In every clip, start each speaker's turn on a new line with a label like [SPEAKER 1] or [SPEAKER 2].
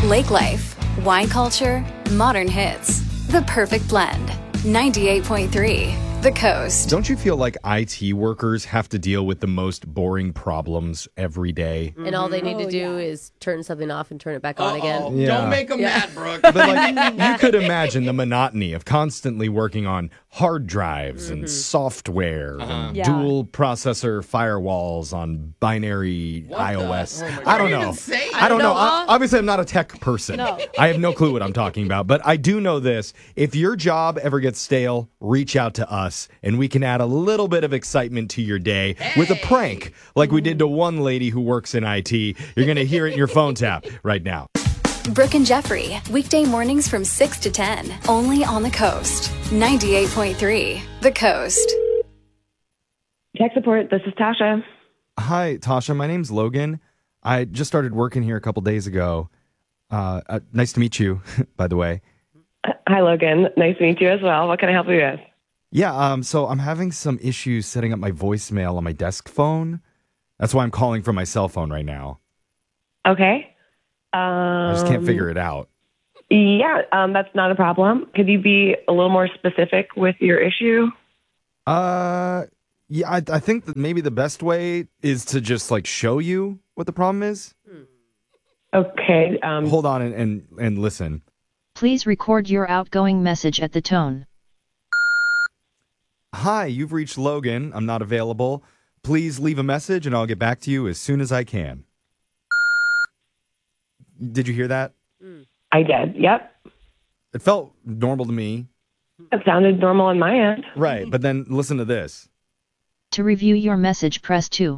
[SPEAKER 1] Lake life, wine culture, modern hits. The perfect blend. 98.3 The Coast.
[SPEAKER 2] Don't you feel like IT workers have to deal with the most boring problems every day?
[SPEAKER 3] And all they need to do is turn something off and turn it back on again.
[SPEAKER 2] Yeah.
[SPEAKER 4] Don't make them mad, Brooke.
[SPEAKER 2] But like, you could imagine the monotony of constantly working on hard drives and software and dual processor firewalls on binary iOS. I don't know. I don't know. Obviously, I'm not a tech person.
[SPEAKER 5] No.
[SPEAKER 2] I have no clue what I'm talking about. But I do know this. If your job ever gets stale, reach out to us and we can add a little bit of excitement to your day with a prank like we did to one lady who works in IT. You're going to hear it in your phone tap right now.
[SPEAKER 1] Brooke and Jeffrey, weekday mornings from 6 to 10, only on The Coast. 98.3 The Coast.
[SPEAKER 6] Tech support, this is Tasha.
[SPEAKER 2] Hi, Tasha. My name's Logan. I just started working here a couple days ago. Nice to meet you, by the way.
[SPEAKER 6] Hi, Logan. Nice to meet you as well. What can I help you with?
[SPEAKER 2] Yeah, so I'm having some issues setting up my voicemail on my desk phone. That's why I'm calling from my cell phone right now.
[SPEAKER 6] Okay.
[SPEAKER 2] I just can't figure it out.
[SPEAKER 6] Yeah, that's not a problem. Could you be a little more specific with your issue?
[SPEAKER 2] Yeah, I think that maybe the best way is to just like show you what the problem is.
[SPEAKER 6] Okay.
[SPEAKER 2] Hold on and listen.
[SPEAKER 7] Please record your outgoing message at the tone.
[SPEAKER 2] Hi, you've reached Logan. I'm not available. Please leave a message and I'll get back to you as soon as I can. Did you hear that?
[SPEAKER 6] I did. Yep.
[SPEAKER 2] It felt normal to me.
[SPEAKER 6] It sounded normal on my end.
[SPEAKER 2] Right, but then listen to this.
[SPEAKER 7] To review your message, press 2.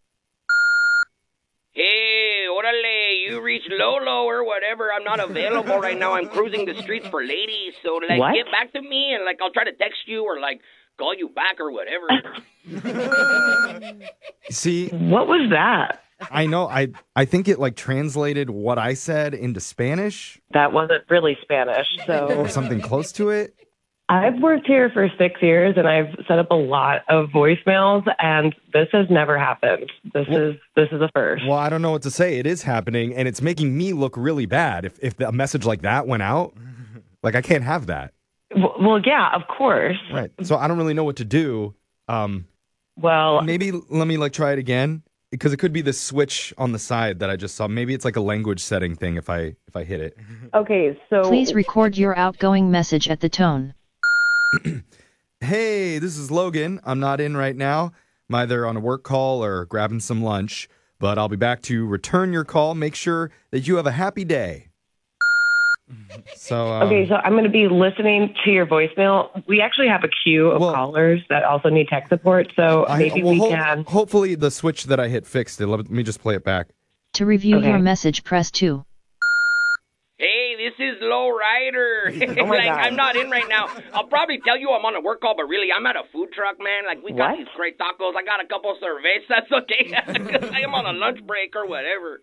[SPEAKER 8] Hey, orale, you reached Lolo or whatever. I'm not available right now. I'm cruising the streets for ladies. So, like,
[SPEAKER 6] What?
[SPEAKER 8] get back to me and, like, I'll try to text you or, like, call you back or whatever.
[SPEAKER 2] See,
[SPEAKER 6] What was that?
[SPEAKER 2] I know, I think it like translated what I said into Spanish
[SPEAKER 6] That wasn't really Spanish.
[SPEAKER 2] or
[SPEAKER 6] So
[SPEAKER 2] something close to it.
[SPEAKER 6] I've worked here for 6 years and I've set up a lot of voicemails and this has never happened. This is a first.
[SPEAKER 2] Well, I don't know what to say. It is happening, and it's making me look really bad. If a message like that went out, like I can't have that.
[SPEAKER 6] Well, yeah, of course.
[SPEAKER 2] Right. So I don't really know what to do.
[SPEAKER 6] Well,
[SPEAKER 2] Maybe let me like try it again, because it could be the switch on the side that I just saw. Maybe it's like a language setting thing if I hit it.
[SPEAKER 6] okay, so
[SPEAKER 7] Please record your outgoing message at the tone.
[SPEAKER 2] Hey, this is Logan. I'm not in right now. I'm either on a work call or grabbing some lunch, but I'll be back to return your call. Make sure that you have a happy day. So
[SPEAKER 6] okay, so I'm going to be listening to your voicemail. We actually have a queue of callers that also need tech support, so maybe we can.
[SPEAKER 2] Hopefully the switch that I hit fixed it. Let me just play it back.
[SPEAKER 7] To review
[SPEAKER 6] Okay.
[SPEAKER 7] your message, press 2.
[SPEAKER 8] Hey, this is Low Rider.
[SPEAKER 6] Oh my
[SPEAKER 8] like,
[SPEAKER 6] God.
[SPEAKER 8] I'm not in right now. I'll probably tell you I'm on a work call, but really, I'm at a food truck, man. Like, we got
[SPEAKER 6] What?
[SPEAKER 8] these great tacos. I got a couple of cervezas. That's okay. 'Cause I am on a lunch break or whatever.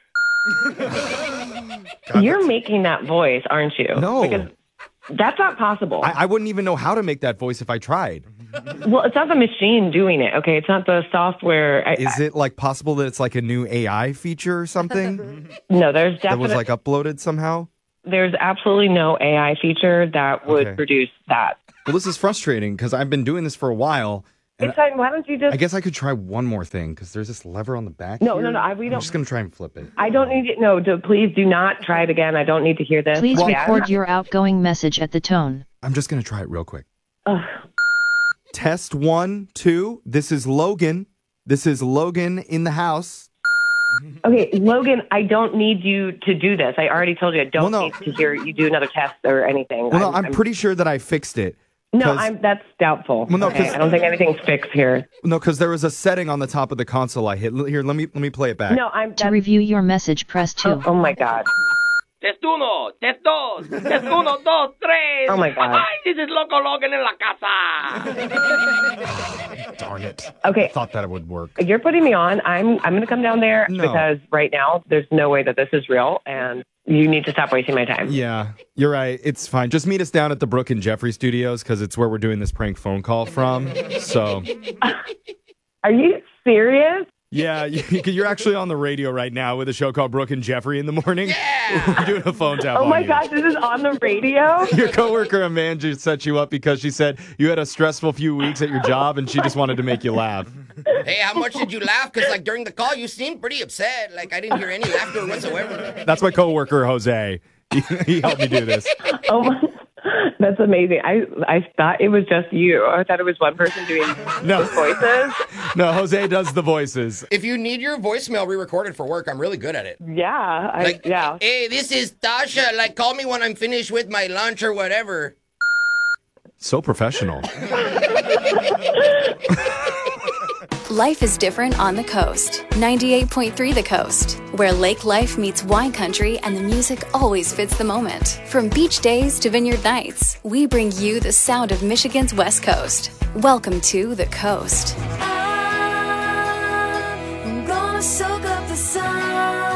[SPEAKER 6] You're making that voice, aren't you?
[SPEAKER 2] No.
[SPEAKER 6] Because that's not possible.
[SPEAKER 2] I wouldn't even know how to make that voice if I tried.
[SPEAKER 6] Well, it's not the machine doing it, okay? It's not the software.
[SPEAKER 2] Is it like possible that it's like a new AI feature or something
[SPEAKER 6] No, there's
[SPEAKER 2] that was
[SPEAKER 6] definitely
[SPEAKER 2] like uploaded somehow?
[SPEAKER 6] there's absolutely no AI feature that would
[SPEAKER 2] Okay.
[SPEAKER 6] produce that.
[SPEAKER 2] Well, this is frustrating because I've been doing this for a while. And
[SPEAKER 6] It's fine. Why don't you just?
[SPEAKER 2] I guess I could try one more thing because there's this lever on the back.
[SPEAKER 6] No,
[SPEAKER 2] here.
[SPEAKER 6] no, no, we
[SPEAKER 2] I'm
[SPEAKER 6] don't-
[SPEAKER 2] just gonna try and flip it.
[SPEAKER 6] I don't need it. No, please do not try it again. I don't need to hear this.
[SPEAKER 7] Please
[SPEAKER 6] again.
[SPEAKER 7] record your outgoing message at the tone.
[SPEAKER 2] I'm just gonna try it real quick.
[SPEAKER 6] Ugh.
[SPEAKER 2] Test 1, 2. This is Logan. This is Logan in the house.
[SPEAKER 6] Okay, Logan, I don't need you to do this. I already told you I don't
[SPEAKER 2] Well, no.
[SPEAKER 6] need to hear you do another test or anything.
[SPEAKER 2] Well, no, I'm pretty sure that I fixed it.
[SPEAKER 6] No,
[SPEAKER 2] 'Cause-
[SPEAKER 6] that's doubtful.
[SPEAKER 2] Well, no,
[SPEAKER 6] okay?
[SPEAKER 2] 'cause-
[SPEAKER 6] I don't think anything's fixed here.
[SPEAKER 2] No, because there was a setting on the top of the console I hit. Here, let me play it back.
[SPEAKER 6] No,
[SPEAKER 7] To review your message, press 2.
[SPEAKER 6] Oh my God.
[SPEAKER 8] Test uno, test dos, test uno, dos, tres.
[SPEAKER 6] Oh, my God.
[SPEAKER 8] Ay, this is Loco Logan en la casa.
[SPEAKER 2] Darn it.
[SPEAKER 6] Okay.
[SPEAKER 2] Thought that it would work.
[SPEAKER 6] You're putting me on. I'm going to come down there
[SPEAKER 2] No.
[SPEAKER 6] because right now there's no way that this is real, and you need to stop wasting my time.
[SPEAKER 2] Yeah, you're right. It's fine. Just meet us down at the Brooke and Jeffrey studios because it's where we're doing this prank phone call from. So,
[SPEAKER 6] Are you serious?
[SPEAKER 2] Yeah, you're actually on the radio right now with a show called Brooke and Jeffrey in the morning.
[SPEAKER 8] Yeah!
[SPEAKER 2] We're doing a phone tap
[SPEAKER 6] Oh
[SPEAKER 2] on
[SPEAKER 6] my
[SPEAKER 2] you.
[SPEAKER 6] gosh, this is on the radio?
[SPEAKER 2] Your coworker Amanda set you up because she said you had a stressful few weeks at your job and she just wanted to make you laugh.
[SPEAKER 8] Hey, how much did you laugh? Because, like, during the call, you seemed pretty upset. Like, I didn't hear any laughter whatsoever.
[SPEAKER 2] That's my coworker Jose. He helped me do this.
[SPEAKER 6] Oh my, that's amazing. I thought it was just you. I thought it was one person doing
[SPEAKER 2] No.
[SPEAKER 6] voices.
[SPEAKER 2] No, Jose does the voices.
[SPEAKER 8] If you need your voicemail re-recorded for work, I'm really good at it.
[SPEAKER 6] Yeah, yeah.
[SPEAKER 8] Hey, this is Tasha. Like, call me when I'm finished with my lunch or whatever.
[SPEAKER 2] So professional.
[SPEAKER 1] Life is different on the coast. 98.3 The Coast, where lake life meets wine country and the music always fits the moment. From beach days to vineyard nights, we bring you the sound of Michigan's West Coast. Welcome to The Coast. I'm gonna soak up the sun.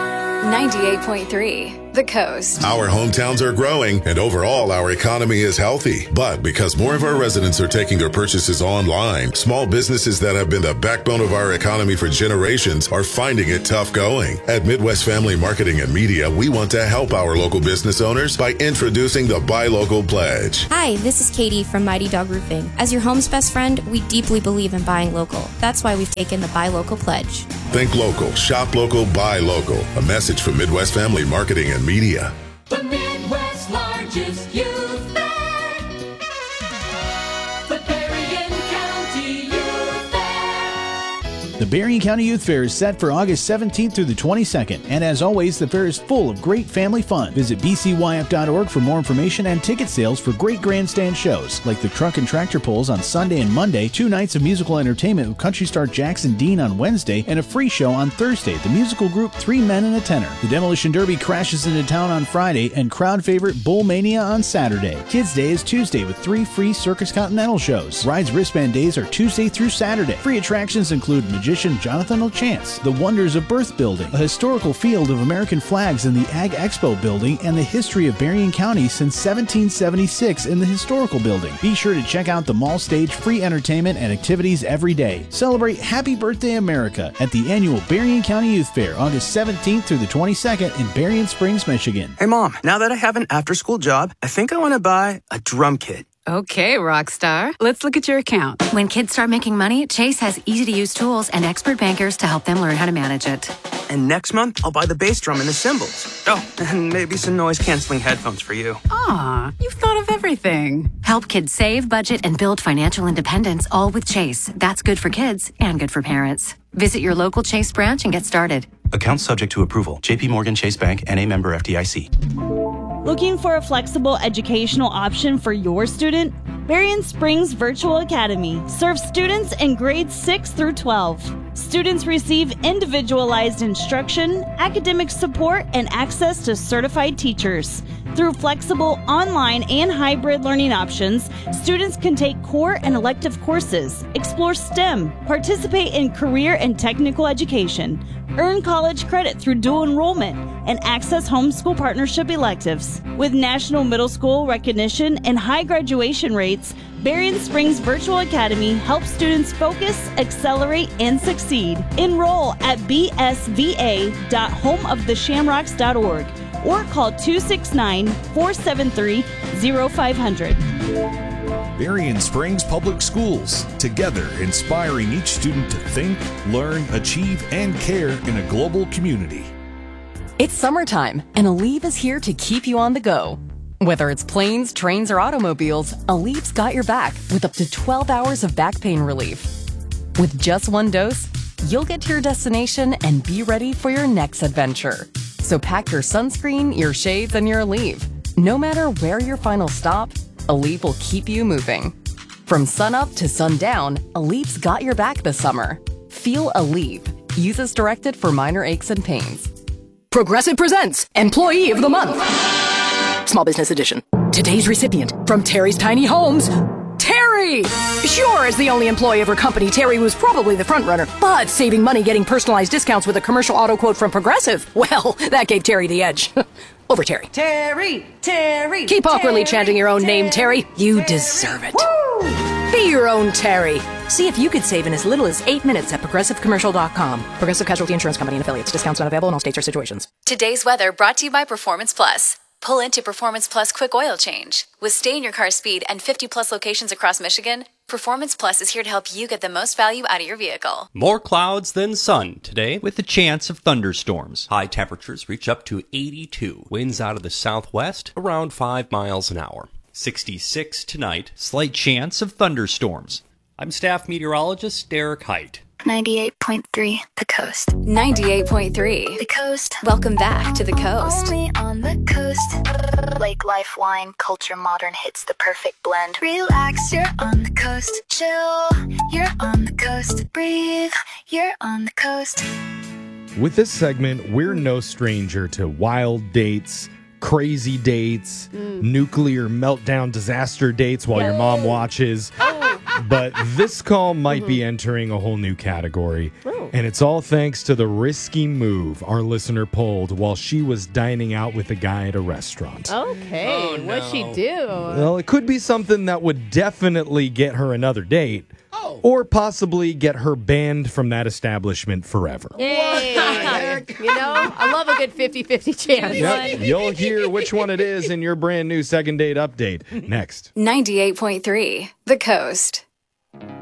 [SPEAKER 1] 98.3 The Coast.
[SPEAKER 4] Our hometowns are growing, and overall, our economy is healthy. But because more of our residents are taking their purchases online, small businesses that have been the backbone of our economy for generations are finding it tough going. At Midwest Family Marketing and Media, we want to help our local business owners by introducing the Buy Local Pledge.
[SPEAKER 5] Hi, this is Katie from Mighty Dog Roofing. As your home's best friend, we deeply believe in buying local. That's why we've taken the Buy Local Pledge.
[SPEAKER 4] Think local, shop local, buy local. A message from Midwest Family Marketing and Media.
[SPEAKER 9] The Midwest's largest youth fair. The Berrien County Youth Fair.
[SPEAKER 10] The Berrien County Youth Fair is set for August 17th through the 22nd, and as always, the fair is full of great family fun. Visit bcyf.org for more information and ticket sales for great grandstand shows, like the Truck and Tractor Pulls on Sunday and Monday, 2 nights of musical entertainment with country star Jackson Dean on Wednesday, and a free show on Thursday, the musical group 3 Men and a Tenor. The Demolition Derby crashes into town on Friday, and crowd favorite Bull Mania on Saturday. Kids Day is Tuesday with 3 free Circus Continental shows. Rides Wristband Days are Tuesday through Saturday. Free attractions include magician Jonathan O'Chance, the Wonders of Birth Building, a historical field of American flags in the Ag Expo building, and the history of Berrien County since 1776 in the historical building. Be sure to check out the mall stage, free entertainment and activities every day. Celebrate Happy Birthday America at the annual Berrien County Youth Fair, August 17th through the 22nd in Berrien Springs, Michigan.
[SPEAKER 11] Hey Mom, now that I have an after-school job, I think I want to buy a drum kit.
[SPEAKER 12] Okay, Rockstar. Let's look at your account. When kids start making money, Chase has easy-to-use tools and expert bankers to help them learn how to manage it.
[SPEAKER 11] And next month, I'll buy the bass drum and the cymbals. Oh, and maybe some noise-canceling headphones for you.
[SPEAKER 12] Aw, you've thought of everything. Help kids save, budget, and build financial independence, all with Chase. That's good for kids and good for parents. Visit your local Chase branch and get started.
[SPEAKER 13] Account subject to approval. JP Morgan Chase Bank, N.A. member FDIC.
[SPEAKER 14] Looking for a flexible educational option for your student? Berrien Springs Virtual Academy serves students in grades 6 through 12. Students receive individualized instruction, academic support, and access to certified teachers. Through flexible online and hybrid learning options, students can take core and elective courses, explore STEM, participate in career and technical education, earn college credit through dual enrollment, and access homeschool partnership electives. With national middle school recognition and high graduation rates, Berrien Springs Virtual Academy helps students focus, accelerate, and succeed. Enroll at bsva.homeoftheshamrocks.org or call 269-473-0500.
[SPEAKER 15] Berrien Springs Public Schools, together inspiring each student to think, learn, achieve, and care in a global community.
[SPEAKER 16] It's summertime, and Aleve is here to keep you on the go. Whether it's planes, trains, or automobiles, Aleve's got your back with up to 12 hours of back pain relief. With just one dose, you'll get to your destination and be ready for your next adventure. So pack your sunscreen, your shades, and your Aleve. No matter where your final stop, Aleve will keep you moving. From sunup to sundown, Aleve's got your back this summer. Feel Aleve. Use as directed for minor aches and pains.
[SPEAKER 17] Progressive presents Employee of the Month. Small Business Edition. Today's recipient from Terry's Tiny Homes, Terry! Sure, as the only employee of her company, Terry was probably the front runner, but saving money getting personalized discounts with a commercial auto quote from Progressive, well, that gave Terry the edge. Over Terry.
[SPEAKER 18] Terry, Terry.
[SPEAKER 17] Keep awkwardly
[SPEAKER 18] Terry,
[SPEAKER 17] chanting your own name, Terry. You deserve it.
[SPEAKER 18] Woo!
[SPEAKER 17] Be your own Terry. See if you could save in as little as 8 minutes at ProgressiveCommercial.com. Progressive Casualty Insurance Company and Affiliates. Discounts not available in all states or situations.
[SPEAKER 1] Today's weather brought to you by Performance Plus. Pull into Performance Plus Quick Oil Change. With stay-in-your-car speed and 50-plus locations across Michigan, Performance Plus is here to help you get the most value out of your vehicle.
[SPEAKER 18] More clouds than sun today with a chance of thunderstorms. High temperatures reach up to 82. Winds out of the southwest around 5 miles an hour. 66 tonight. Slight chance of thunderstorms. I'm staff meteorologist Derek Height.
[SPEAKER 1] 98.3 The Coast. 98.3 The Coast. Welcome back to The Coast.
[SPEAKER 19] Only on the coast. Lake life, wine, culture, modern hits the perfect blend. Relax, you're on the coast. Chill, you're on the coast. Breathe, you're on the coast.
[SPEAKER 2] With this segment, we're no stranger to wild dates, crazy dates, nuclear meltdown disaster dates while your mom watches. But this call might be entering a whole new category. And it's all thanks to the risky move our listener pulled while she was dining out with a guy at a restaurant.
[SPEAKER 3] Okay, what'd she do?
[SPEAKER 2] Well, it could be something that would definitely get her another date. Or possibly get her banned from that establishment forever.
[SPEAKER 3] Yay. I love a good 50-50 chance.
[SPEAKER 2] Yep. You'll hear which one it is in your brand new second date update next.
[SPEAKER 1] 98.3 The Coast.